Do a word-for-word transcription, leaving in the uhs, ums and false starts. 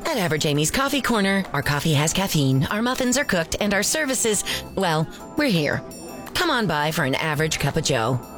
At Average Amy's Coffee Corner, our coffee has caffeine, our muffins are cooked, and our services, well, we're here. Come on by for an average cup of joe.